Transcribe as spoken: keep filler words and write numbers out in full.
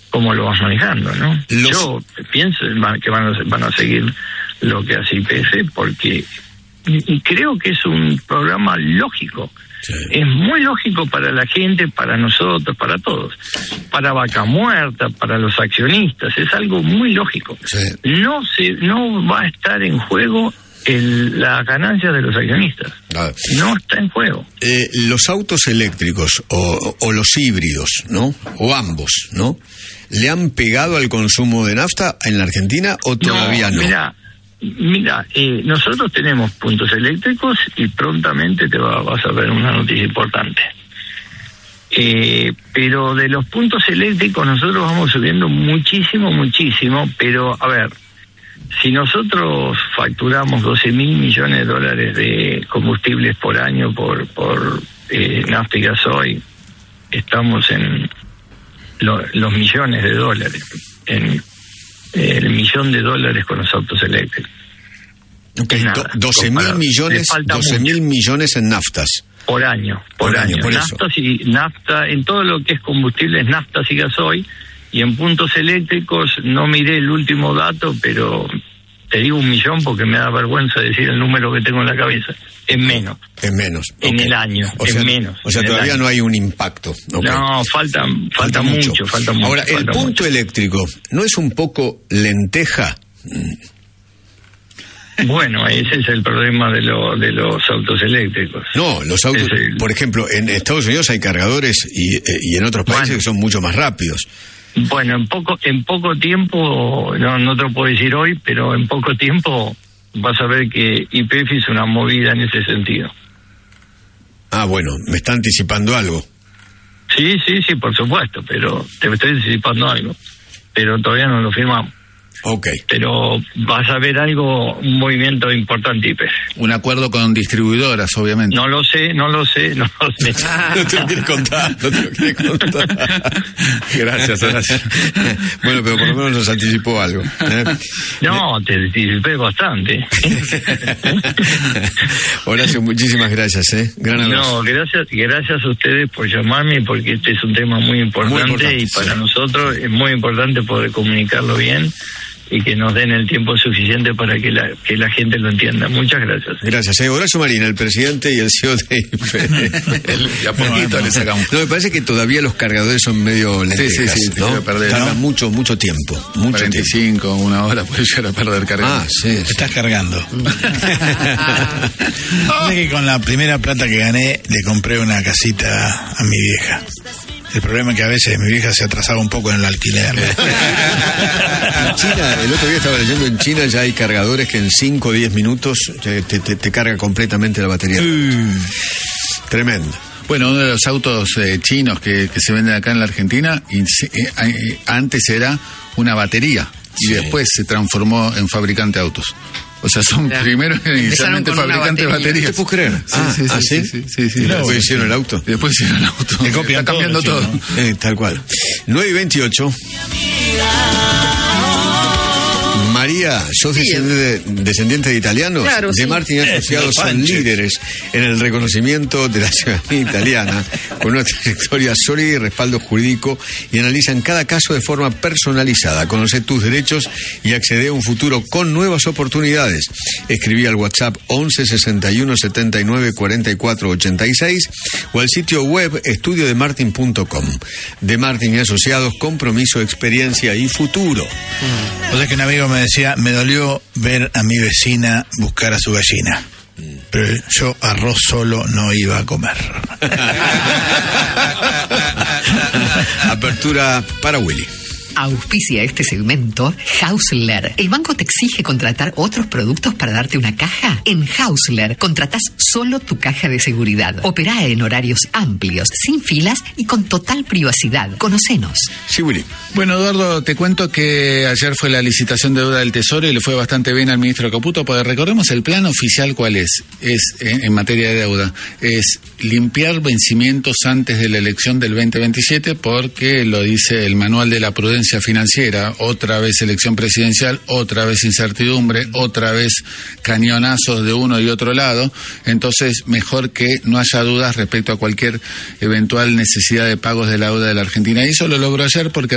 cómo lo vas manejando, ¿no? Los... Yo pienso que van a, van a seguir lo que hace I P F porque y creo que es un programa lógico. Sí. Es muy lógico para la gente, para nosotros, para todos. Para Vaca Muerta, para los accionistas, es algo muy lógico. Sí. No se, no va a estar en juego el, la ganancia de los accionistas. Ah. No está en juego. Eh, los autos eléctricos o, o los híbridos, ¿no? O ambos, ¿no? ¿Le han pegado al consumo de nafta en la Argentina o todavía no? no? Mira, Mira, eh, nosotros tenemos puntos eléctricos y prontamente te va, vas a ver una noticia importante. Eh, pero de los puntos eléctricos nosotros vamos subiendo muchísimo, muchísimo, pero a ver, si nosotros facturamos doce mil millones de dólares de combustibles por año por, por eh, nafta y gasoil, estamos en lo, los millones de dólares, en el millón de dólares con los autos eléctricos. Okay, nada, doce mil millones, doce mil millones en naftas. Por año, por, por año. año por naftas eso. y nafta, en todo lo que es combustibles, naftas y gasoil, y en puntos eléctricos no miré el último dato, pero te digo un millón porque me da vergüenza decir el número que tengo en la cabeza. En menos. En menos. En okay. el año, o en sea, menos. O sea, todavía no hay un impacto. Okay. No, falta, falta, falta mucho, mucho, falta mucho. Ahora, falta el punto mucho. eléctrico, ¿no es un poco lenteja? Bueno, ese es el problema de, lo, de los autos eléctricos. No, los autos, el... por ejemplo, en Estados Unidos hay cargadores y, y en otros países bueno. que son mucho más rápidos. Bueno, en poco en poco tiempo, no, no te lo puedo decir hoy, pero en poco tiempo vas a ver que I P F hizo una movida en ese sentido. Ah, bueno, me está anticipando algo. Sí, sí, sí, por supuesto, pero te estoy anticipando algo, pero todavía no lo firmamos. Okay. Pero vas a ver algo, un movimiento importante I P F. Un acuerdo con distribuidoras, obviamente. No lo sé, no lo sé, no lo sé. No te lo quiere contar, no te lo quiere contar. Gracias, gracias. Bueno, pero por lo menos nos anticipó algo. ¿eh? No, te anticipé bastante. Horacio, muchísimas gracias, ¿eh? Gran abrazo. No, gracias, gracias a ustedes por llamarme, porque este es un tema muy importante, muy importante y para sí. nosotros es muy importante poder comunicarlo bien y que nos den el tiempo suficiente para que la que la gente lo entienda. Muchas gracias. Gracias. Eh. Horacio Marín, el presidente y el C E O de I P F. Ya poquito le sacamos. No, me parece que todavía los cargadores son medio lentejas, sí, sí, sí, ¿no? Perder, Tardan ¿no? mucho, mucho tiempo. Mucho cuarenta y cinco, tiempo. Una hora puede llegar a perder carga. Ah, sí. sí. Estás cargando. Es que con la primera plata que gané le compré una casita a mi vieja. El problema es que a veces mi vieja se atrasaba un poco en el alquiler. En China, el otro día estaba leyendo, en China ya hay cargadores que en cinco o diez minutos te, te, te carga completamente la batería. Mm. Tremendo. Bueno, uno de los autos eh, chinos que, que se venden acá en la Argentina, y, eh, antes era una batería y sí. después se transformó en fabricante de autos. O sea, son claro. primero inicialmente fabricantes de baterías. ¿Te puedo creer? Sí, ah, sí, ¿ah, sí, sí? sí, sí, sí, y después sí, hicieron sí. el auto. Y después hicieron el auto. Le copian Está cambiando todo. todo. Eh, tal cual. nueve y veintiocho. María, sos sí, descendiente, descendiente de italianos. Claro, de sí. Martin Asociados son líderes en el reconocimiento de la ciudadanía italiana, con una trayectoria sólida y respaldo jurídico, y analizan cada caso de forma personalizada. Conoce tus derechos y accede a un futuro con nuevas oportunidades. Escribí al WhatsApp once sesenta y uno setenta y nueve cuarenta y cuatro ochenta y seis o al sitio web estudio de martin punto com. De Martin y Asociados, compromiso, experiencia y futuro. Mm. O sea que un amigo me decía, me dolió ver a mi vecina buscar a su gallina, pero yo arroz solo no iba a comer. Apertura para Willy. Auspicia este segmento Hausler. ¿El banco te exige contratar otros productos para darte una caja? En Hausler contratás solo tu caja de seguridad. Operá en horarios amplios, sin filas y con total privacidad. Conocenos. Sí, Willy. Bueno, Eduardo, te cuento que ayer fue la licitación de deuda del Tesoro y le fue bastante bien al ministro Caputo, porque recordemos el plan oficial cuál es. Es, en, en materia de deuda, es limpiar vencimientos antes de la elección del veinte veintisiete, porque lo dice el manual de la prudencia financiera, otra vez elección presidencial, otra vez incertidumbre, otra vez cañonazos de uno y otro lado, entonces mejor que no haya dudas respecto a cualquier eventual necesidad de pagos de la deuda de la Argentina, y eso lo logró ayer porque